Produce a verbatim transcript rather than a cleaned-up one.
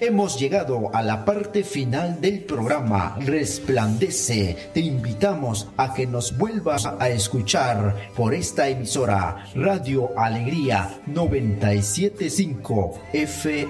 Hemos llegado a la parte final del programa Resplandece. Te invitamos a que nos vuelvas a escuchar por esta emisora Radio Alegría noventa y siete punto cinco F